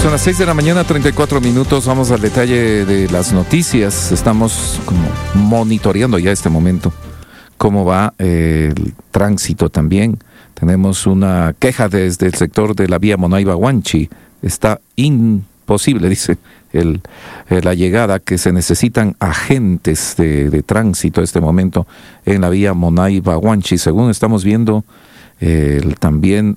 Son las 6 de la mañana, 34 minutos. Vamos al detalle de las noticias. Estamos como monitoreando ya este momento cómo va el tránsito también. Tenemos una queja desde el sector de la vía Monaiba-Huanchi. Está imposible, dice la llegada, que se necesitan agentes de tránsito en este momento en la vía Monaiba-Huanchi. Según estamos viendo también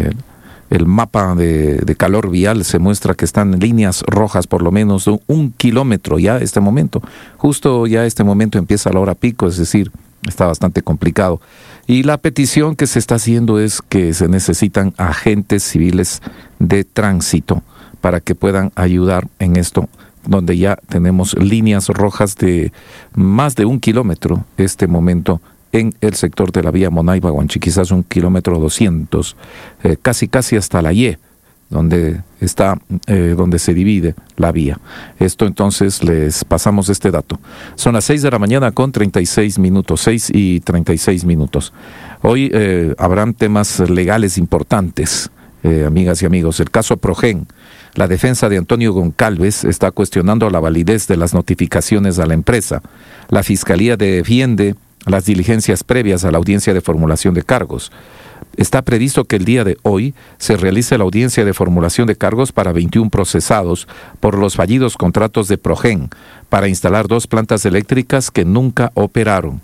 el mapa de calor vial, se muestra que están líneas rojas por lo menos de 1 kilómetro ya este momento. Justo ya este momento empieza la hora pico, es decir, está bastante complicado. Y la petición que se está haciendo es que se necesitan agentes civiles de tránsito para que puedan ayudar en esto, donde ya tenemos líneas rojas de más de 1 kilómetro este momento en el sector de la vía Monaiba-Huanchi, quizás 1 kilómetro 200, casi hasta la Y, donde está, donde se divide la vía. Esto entonces les pasamos este dato. Son las 6 de la mañana con 36 minutos, 6 y 36 minutos. Hoy habrán temas legales importantes, amigas y amigos. El caso Progen. La defensa de Antonio Goncalves está cuestionando la validez de las notificaciones a la empresa. La Fiscalía defiende las diligencias previas a la audiencia de formulación de cargos. Está previsto que el día de hoy se realice la audiencia de formulación de cargos para 21 procesados por los fallidos contratos de Progen para instalar 2 plantas eléctricas que nunca operaron.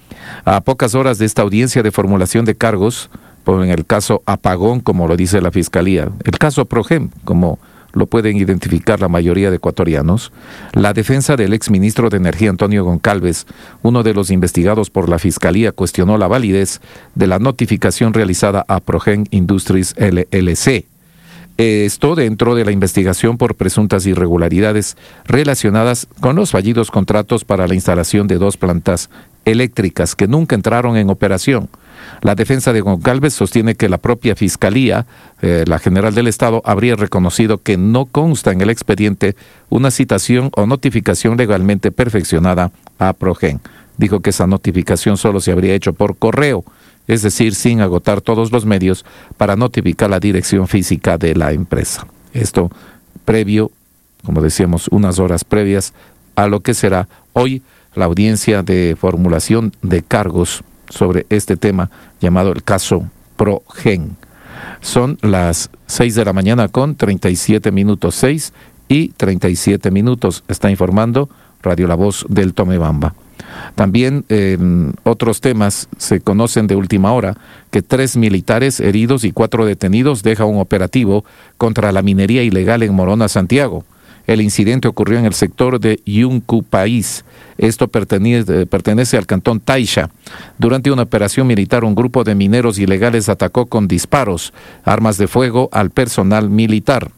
A pocas horas de esta audiencia de formulación de cargos, en el caso Apagón, como lo dice la Fiscalía, el caso Progen, como lo pueden identificar la mayoría de ecuatorianos, la defensa del exministro de Energía Antonio Goncalves, uno de los investigados por la Fiscalía, cuestionó la validez de la notificación realizada a Progen Industries LLC. Esto dentro de la investigación por presuntas irregularidades relacionadas con los fallidos contratos para la instalación de 2 plantas eléctricas que nunca entraron en operación. La defensa de Goncalves sostiene que la propia Fiscalía, la General del Estado, habría reconocido que no consta en el expediente una citación o notificación legalmente perfeccionada a Progen. Dijo que esa notificación solo se habría hecho por correo, es decir, sin agotar todos los medios para notificar la dirección física de la empresa. Esto previo, como decíamos, unas horas previas a lo que será hoy la audiencia de formulación de cargos sobre este tema llamado el caso Progen. Son las 6 de la mañana con 37 minutos, 6 y 37 minutos, está informando Radio La Voz del Tomebamba. También otros temas se conocen de última hora, que 3 militares heridos y 4 detenidos deja un operativo contra la minería ilegal en Morona, Santiago. El incidente ocurrió en el sector de Yuncupaís. Esto pertenece al cantón Taisha. Durante una operación militar, un grupo de mineros ilegales atacó con disparos, armas de fuego al personal militar.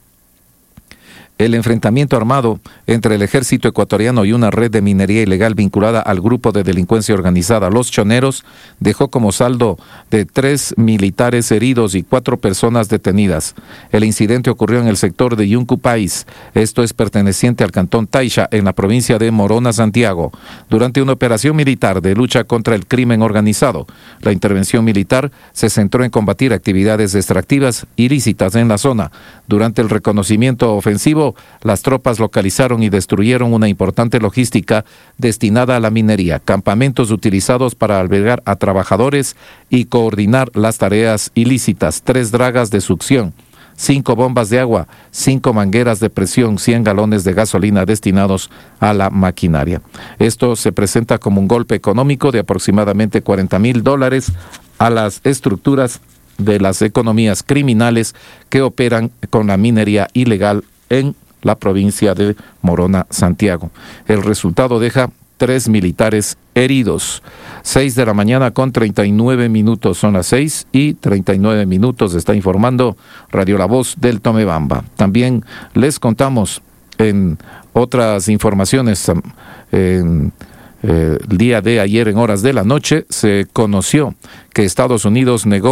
El enfrentamiento armado entre el ejército ecuatoriano y una red de minería ilegal vinculada al grupo de delincuencia organizada Los Choneros dejó como saldo de 3 militares heridos y 4 personas detenidas. El incidente ocurrió en el sector de Yuncupaís. Esto es perteneciente al cantón Taisha, en la provincia de Morona, Santiago, durante una operación militar de lucha contra el crimen organizado. La intervención militar se centró en combatir actividades extractivas ilícitas en la zona. Durante el reconocimiento ofensivo, las tropas localizaron y destruyeron una importante logística destinada a la minería, campamentos utilizados para albergar a trabajadores y coordinar las tareas ilícitas, 3 dragas de succión, 5 bombas de agua, 5 mangueras de presión, 100 galones de gasolina destinados a la maquinaria. Esto se presenta como un golpe económico de aproximadamente $40,000 a las estructuras de las economías criminales que operan con la minería ilegal en la provincia de Morona, Santiago. El resultado deja 3 militares heridos. 6 de la mañana con 39 minutos. Son las 6 y 39 minutos. Está informando Radio La Voz del Tomebamba. También les contamos en otras informaciones. El día de ayer, en horas de la noche, se conoció que Estados Unidos negó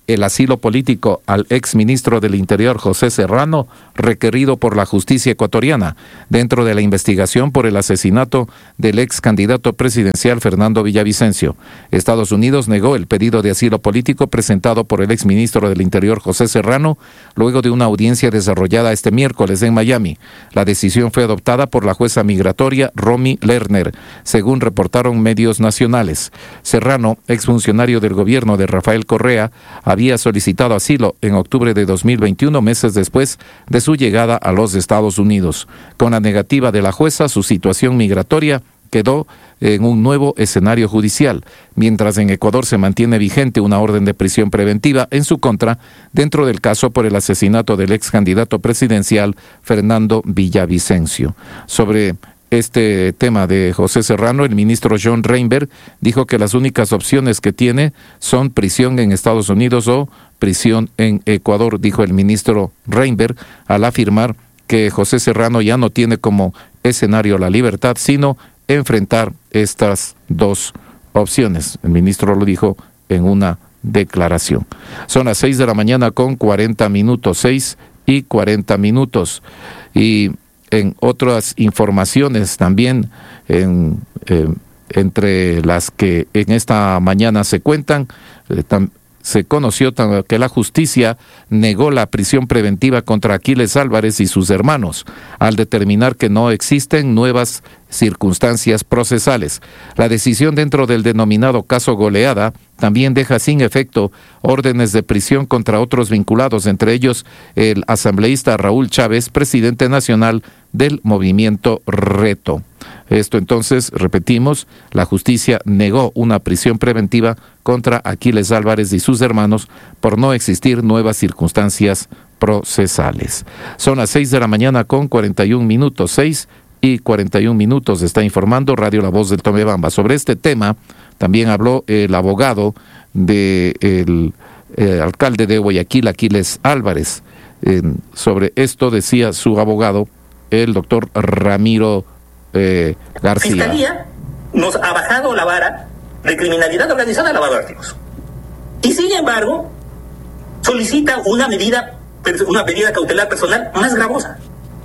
el asilo político al exministro del Interior José Serrano, requerido por la justicia ecuatoriana, dentro de la investigación por el asesinato del ex candidato presidencial Fernando Villavicencio. Estados Unidos negó el pedido de asilo político presentado por el exministro del Interior José Serrano, luego de una audiencia desarrollada este miércoles en Miami. La decisión fue adoptada por la jueza migratoria Romy Lerner, según reportaron medios nacionales. Serrano, exfuncionario del gobierno de Rafael Correa, había solicitado asilo en octubre de 2021, meses después de su llegada a los Estados Unidos. Con la negativa de la jueza, su situación migratoria quedó en un nuevo escenario judicial, mientras en Ecuador se mantiene vigente una orden de prisión preventiva en su contra dentro del caso por el asesinato del ex candidato presidencial Fernando Villavicencio. Sobre este tema de José Serrano, el ministro John Reinberg dijo que las únicas opciones que tiene son prisión en Estados Unidos o prisión en Ecuador, dijo el ministro Reinberg, al afirmar que José Serrano ya no tiene como escenario la libertad, sino enfrentar estas dos opciones. El ministro lo dijo en una declaración. Son las 6 de la mañana con 40 minutos, 6:40. Y en otras informaciones también, entre las que en esta mañana se cuentan, se conoció que la justicia negó la prisión preventiva contra Aquiles Álvarez y sus hermanos, al determinar que no existen nuevas circunstancias procesales. La decisión dentro del denominado caso Goleada también deja sin efecto órdenes de prisión contra otros vinculados, entre ellos el asambleísta Raúl Chávez, presidente nacional del movimiento Reto. Esto entonces, repetimos, la justicia negó una prisión preventiva contra Aquiles Álvarez y sus hermanos por no existir nuevas circunstancias procesales. Son las 6 de la mañana con 41 minutos, 6:41, está informando Radio La Voz del Tomebamba. Sobre este tema también habló el abogado del alcalde de Guayaquil, Aquiles Álvarez. Sobre esto decía su abogado, el doctor Ramiro García. La Fiscalía nos ha bajado la vara de criminalidad organizada, lavado de activos. Y sin embargo, solicita una medida cautelar personal más gravosa.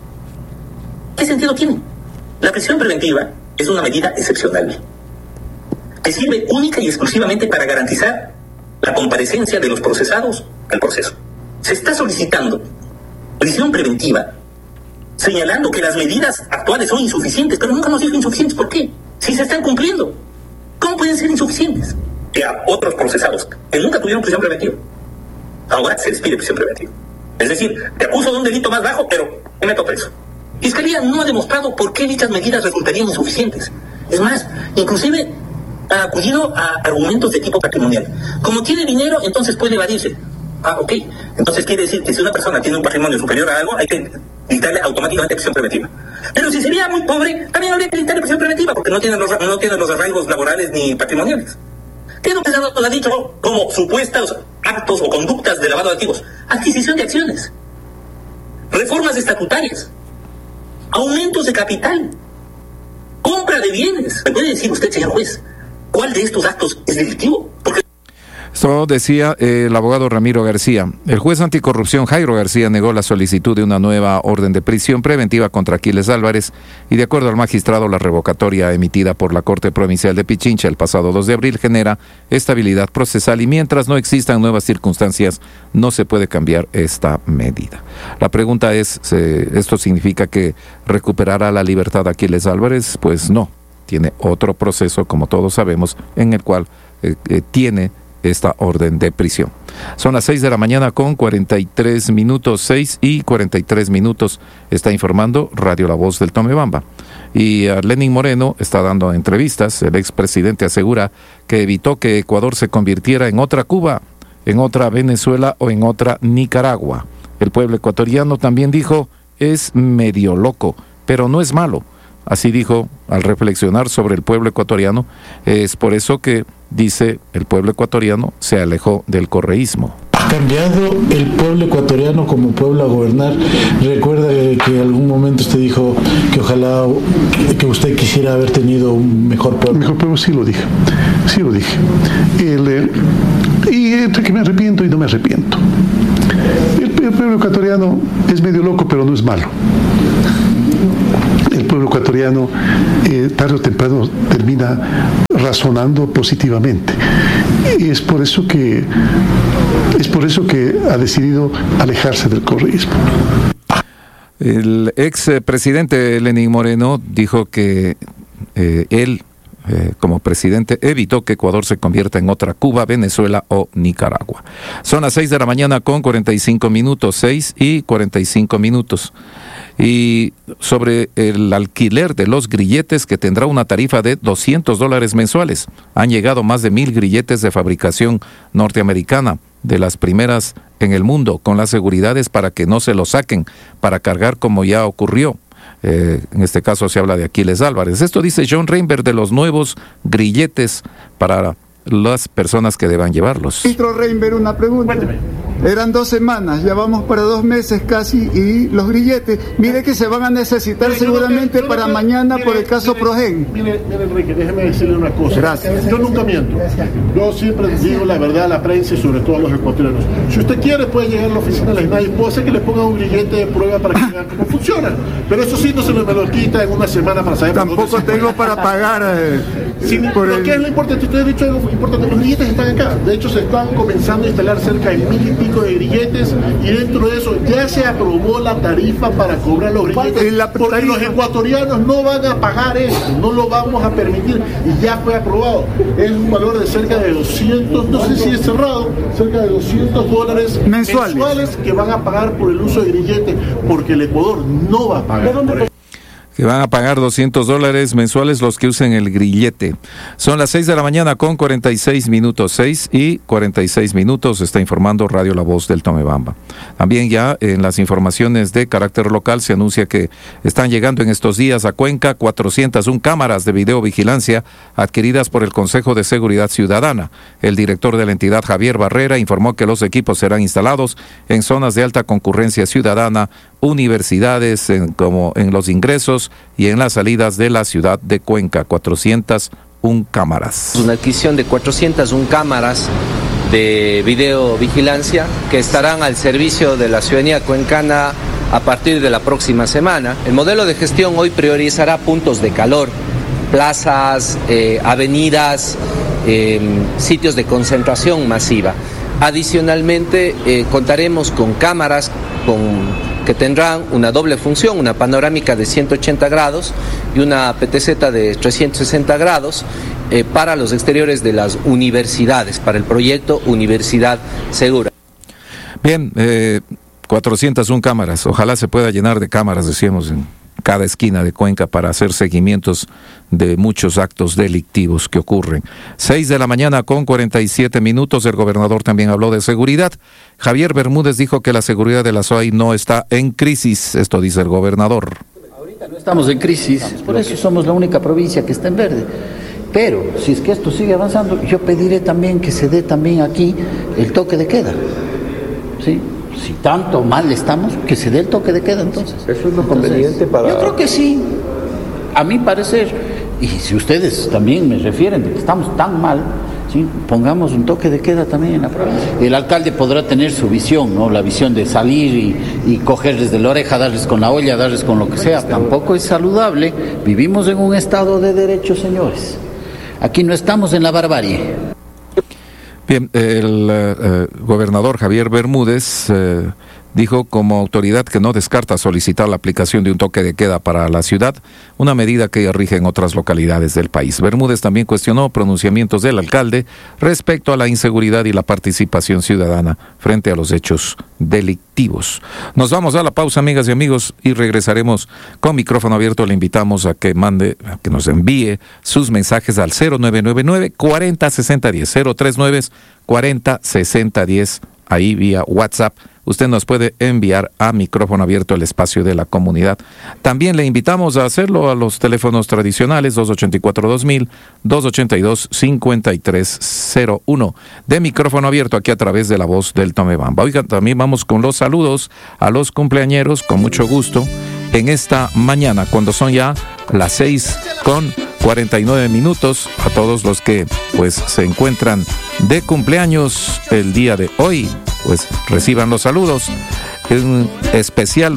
¿Qué sentido tiene? La prisión preventiva es una medida excepcional que sirve única y exclusivamente para garantizar la comparecencia de los procesados al proceso. Se está solicitando prisión preventiva señalando que las medidas actuales son insuficientes, pero nunca nos dijo insuficientes. ¿Por qué? Si se están cumpliendo, ¿cómo pueden ser insuficientes? Que a otros procesados que nunca tuvieron prisión preventiva, ahora se les pide prisión preventiva. Es decir, te acuso de un delito más bajo, pero me meto preso. Fiscalía no ha demostrado por qué dichas medidas resultarían insuficientes. Es más, inclusive ha acudido a argumentos de tipo patrimonial. Como tiene dinero, entonces puede evadirse. Ok. Entonces quiere decir que si una persona tiene un patrimonio superior a algo, hay que dictarle automáticamente prisión preventiva. Pero si sería muy pobre, también habría que dictarle prisión preventiva, porque no tiene los arraigos laborales ni patrimoniales. ¿Qué es lo que se ha dicho como supuestos actos o conductas de lavado de activos? Adquisición de acciones, reformas estatutarias, aumentos de capital, compra de bienes. ¿Me puede decir usted, señor juez, cuál de estos actos es delictivo? Porque esto decía el abogado Ramiro García. El juez anticorrupción Jairo García negó la solicitud de una nueva orden de prisión preventiva contra Aquiles Álvarez y, de acuerdo al magistrado, la revocatoria emitida por la Corte Provincial de Pichincha el pasado 2 de abril genera estabilidad procesal y mientras no existan nuevas circunstancias no se puede cambiar esta medida. La pregunta es, ¿esto significa que recuperará la libertad Aquiles Álvarez? Pues no, tiene otro proceso, como todos sabemos, en el cual tiene esta orden de prisión. Son las 6 de la mañana con 43 minutos, 6:43, está informando Radio La Voz del Tomebamba. Y Lenín Moreno está dando entrevistas. El expresidente asegura que evitó que Ecuador se convirtiera en otra Cuba, en otra Venezuela o en otra Nicaragua. El pueblo ecuatoriano, también dijo, es medio loco, pero no es malo. Así dijo al reflexionar sobre el pueblo ecuatoriano. Es por eso que, dice, el pueblo ecuatoriano se alejó del correísmo. cambiado el pueblo ecuatoriano como pueblo a gobernar. Recuerda que en algún momento usted dijo que ojalá que usted quisiera haber tenido un mejor pueblo. Mejor pueblo, sí lo dije. Y entre que me arrepiento y no me arrepiento. El pueblo ecuatoriano es medio loco, pero no es malo. El pueblo ecuatoriano tarde o temprano termina razonando positivamente. Y es por eso que ha decidido alejarse del correísmo. El ex presidente Lenín Moreno dijo que él, como presidente, evitó que Ecuador se convierta en otra Cuba, Venezuela o Nicaragua. Son las 6 de la mañana con 45 minutos, 6:45. Y sobre el alquiler de los grilletes, que tendrá una tarifa de $200 mensuales. Han llegado más de 1,000 grilletes de fabricación norteamericana, de las primeras en el mundo, con las seguridades para que no se lo saquen, para cargar como ya ocurrió. En este caso se habla de Aquiles Álvarez. Esto dice John Reinberg de los nuevos grilletes para las personas que deban llevarlos. Ministro Reinberg, una pregunta. Eran 2 semanas, ya vamos para 2 meses casi, y los grilletes, mire que se van a necesitar seguramente para mañana por el caso Progen. Mire, Enrique, déjeme decirle una cosa. Gracias. Yo nunca miento. Yo siempre digo la verdad a la prensa y sobre todo a los ecuatorianos. Si usted quiere, puede llegar a la oficina de la SNAI, puedo hacer que le ponga un grillete de prueba para que vean cómo funciona. Pero eso sí, no se me lo quita en una semana para saber. Tampoco tengo para pagar. ¿Qué es lo importante? Usted ha dicho algo importante. Los grilletes están acá. De hecho, se están comenzando a instalar cerca de 1,000 y pico de grilletes, y dentro de eso ya se aprobó la tarifa para cobrar los grilletes, porque los ecuatorianos no van a pagar esto, no lo vamos a permitir, y ya fue aprobado. Es un valor de cerca de 200, no sé si es cerrado, cerca de $200 mensuales que van a pagar por el uso de grilletes, porque el Ecuador no va a pagar. Que van a pagar $200 mensuales los que usen el grillete. Son las 6 de la mañana con 46 minutos, 6:46, está informando Radio La Voz del Tomebamba. También ya en las informaciones de carácter local se anuncia que están llegando en estos días a Cuenca 401 cámaras de videovigilancia adquiridas por el Consejo de Seguridad Ciudadana. El director de la entidad, Javier Barrera, informó que los equipos serán instalados en zonas de alta concurrencia ciudadana, universidades, como en los ingresos y en las salidas de la ciudad de Cuenca. 401 cámaras. Una adquisición de 401 cámaras de videovigilancia que estarán al servicio de la ciudadanía cuencana a partir de la próxima semana. El modelo de gestión hoy priorizará puntos de calor, plazas, avenidas, sitios de concentración masiva. Adicionalmente, contaremos con cámaras que tendrán una doble función, una panorámica de 180 grados y una PTZ de 360 grados para los exteriores de las universidades, para el proyecto Universidad Segura. Bien, 401 cámaras, ojalá se pueda llenar de cámaras, decíamos, en cada esquina de Cuenca para hacer seguimientos de muchos actos delictivos que ocurren. 6 de la mañana con 47 minutos, el gobernador también habló de seguridad. Javier Bermúdez dijo que la seguridad de la SOAI no está en crisis, esto dice el gobernador. Ahorita no estamos en crisis, por eso somos la única provincia que está en verde. Pero si es que esto sigue avanzando, yo pediré también que se dé también aquí el toque de queda, ¿sí? Si tanto mal estamos, que se dé el toque de queda entonces. ¿Eso es lo conveniente para...? Yo creo que sí, a mi parecer. Y si ustedes también me refieren de que estamos tan mal, ¿sí?, pongamos un toque de queda también en la provincia. El alcalde podrá tener su visión, ¿no? La visión de salir y cogerles de la oreja, darles con la olla, darles con lo que sea. Tampoco es saludable. Vivimos en un estado de derecho, señores. Aquí no estamos en la barbarie. Bien, el gobernador Javier Bermúdez dijo como autoridad que no descarta solicitar la aplicación de un toque de queda para la ciudad, una medida que ya rige en otras localidades del país. Bermúdez también cuestionó pronunciamientos del alcalde respecto a la inseguridad y la participación ciudadana frente a los hechos delictivos. Nos vamos a la pausa, amigas y amigos, y regresaremos con micrófono abierto. Le invitamos a que nos envíe sus mensajes al 0999-406010, 039-406010, ahí vía WhatsApp, usted nos puede enviar a micrófono abierto el espacio de la comunidad. También le invitamos a hacerlo a los teléfonos tradicionales 284-2000, 282-5301 de micrófono abierto aquí a través de la voz del Tomebamba. Oigan, también vamos con los saludos a los cumpleañeros con mucho gusto en esta mañana, cuando son ya las 6:49, a todos los que pues se encuentran de cumpleaños el día de hoy, pues reciban los saludos. En especial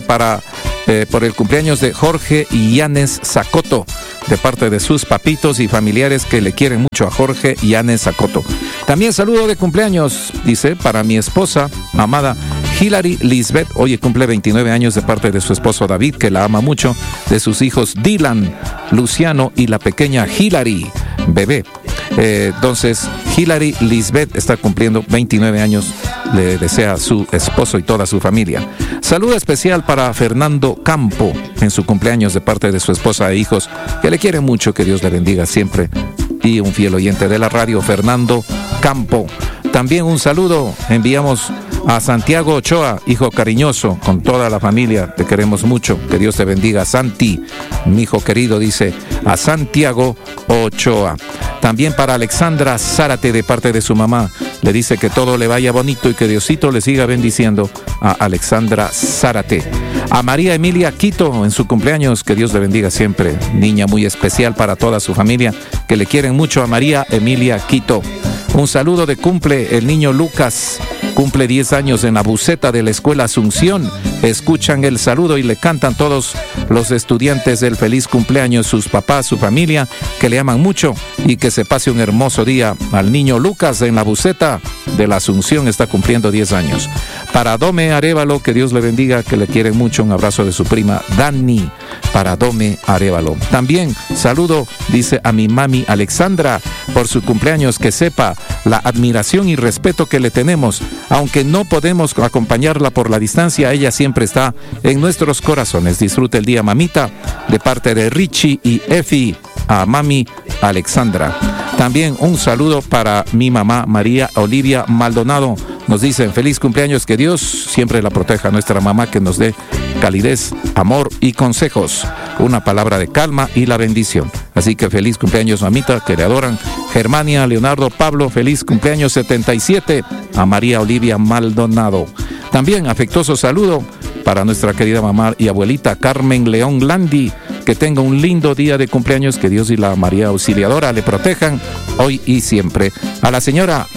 por el cumpleaños de Jorge Yanes Zacoto, de parte de sus papitos y familiares que le quieren mucho a Jorge Yanes Zacoto. También saludo de cumpleaños, dice, para mi esposa amada Hilary Lisbeth, hoy cumple 29 años, de parte de su esposo David, que la ama mucho, de sus hijos Dylan, Luciano y la pequeña Hilary, bebé. Entonces, Hilary Lisbeth está cumpliendo 29 años, le desea a su esposo y toda su familia. Saludo especial para Fernando Campo, en su cumpleaños, de parte de su esposa e hijos, que le quieren mucho, que Dios le bendiga siempre, y un fiel oyente de la radio, Fernando Campo. También un saludo enviamos a Santiago Ochoa, hijo cariñoso, con toda la familia, te queremos mucho, que Dios te bendiga, Santi, mi hijo querido, dice a Santiago Ochoa. También para Alexandra Zárate, de parte de su mamá, le dice que todo le vaya bonito y que Diosito le siga bendiciendo a Alexandra Zárate. A María Emilia Quito, en su cumpleaños, que Dios le bendiga siempre, niña muy especial para toda su familia, que le quieren mucho a María Emilia Quito. Un saludo de cumple el niño Lucas, cumple 10 años en la buceta de la Escuela Asunción. Escuchan el saludo y le cantan todos los estudiantes del feliz cumpleaños, sus papás, su familia, que le aman mucho, y que se pase un hermoso día al niño Lucas en la buceta de la Asunción, está cumpliendo 10 años. Para Dome Arévalo, que Dios le bendiga, que le quieren mucho, un abrazo de su prima Dani, para Dome Arévalo. También saludo, dice, a mi mami Alexandra, por su cumpleaños, que sepa la admiración y respeto que le tenemos. Aunque no podemos acompañarla por la distancia, ella siempre está en nuestros corazones. Disfrute el día, mamita, de parte de Richie y Efi, a mami Alexandra. También un saludo para mi mamá María Olivia Maldonado. Nos dicen feliz cumpleaños, que Dios siempre la proteja a nuestra mamá, que nos dé calidez, amor y consejos, una palabra de calma y la bendición. Así que feliz cumpleaños, mamita, que le adoran. Germania Leonardo Pablo, feliz cumpleaños 77 a María Olivia Maldonado. También afectuoso saludo para nuestra querida mamá y abuelita Carmen León Landi, que tenga un lindo día de cumpleaños, que Dios y la María Auxiliadora le protejan hoy y siempre. A la señora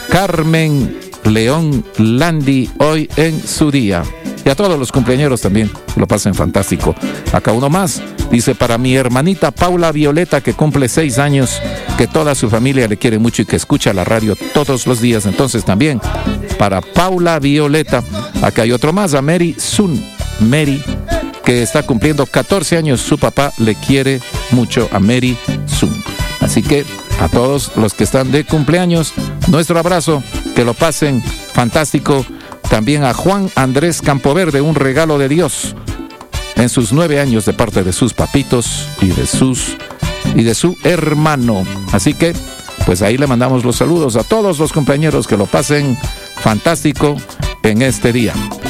Carmen León Landi, hoy en su día. Y a todos los cumpleañeros también, lo pasen fantástico. Acá uno más, dice, para mi hermanita Paula Violeta, que cumple 6 años, que toda su familia le quiere mucho y que escucha la radio todos los días. Entonces también para Paula Violeta. Acá hay otro más, a Mary Sun, Mary, que está cumpliendo 14 años, su papá le quiere mucho a Mary Sun. Así que a todos los que están de cumpleaños, nuestro abrazo, que lo pasen fantástico. También a Juan Andrés Campoverde, un regalo de Dios en sus 9 años, de parte de sus papitos y de su hermano. Así que pues ahí le mandamos los saludos a todos los compañeros, que lo pasen fantástico en este día.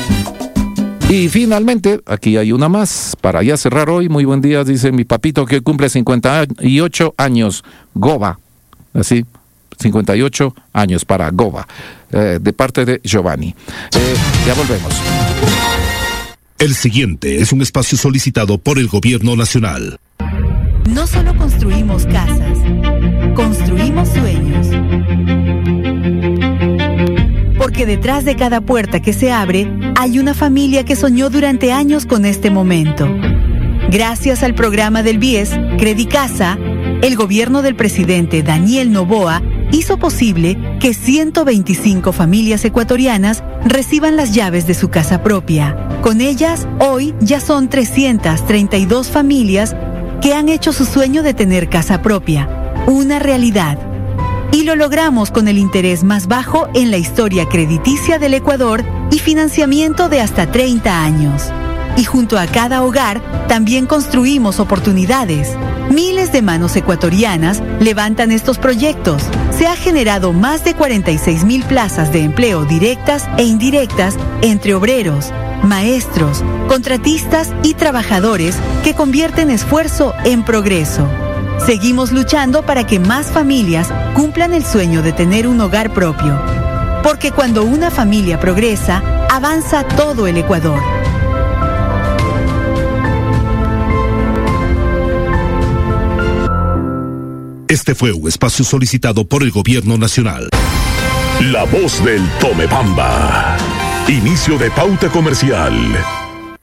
Y finalmente, aquí hay una más para ya cerrar hoy. Muy buen día, dice mi papito, que cumple 58 años, Goba. Así, 58 años para Goba, de parte de Giovanni. Ya volvemos. El siguiente es un espacio solicitado por el Gobierno Nacional. No solo construimos casas, construimos sueños. Porque detrás de cada puerta que se abre, hay una familia que soñó durante años con este momento. Gracias al programa del BIES, Credicasa, el gobierno del presidente Daniel Noboa hizo posible que 125 familias ecuatorianas reciban las llaves de su casa propia. Con ellas, hoy ya son 332 familias que han hecho su sueño de tener casa propia una realidad. Y lo logramos con el interés más bajo en la historia crediticia del Ecuador y financiamiento de hasta 30 años. Y junto a cada hogar, también construimos oportunidades. Miles de manos ecuatorianas levantan estos proyectos, se ha generado más de 46,000 plazas de empleo directas e indirectas entre obreros, maestros, contratistas y trabajadores que convierten esfuerzo en progreso. Seguimos luchando para que más familias cumplan el sueño de tener un hogar propio. Porque cuando una familia progresa, avanza todo el Ecuador. Este fue un espacio solicitado por el Gobierno Nacional. La voz del Tomebamba. Inicio de pauta comercial.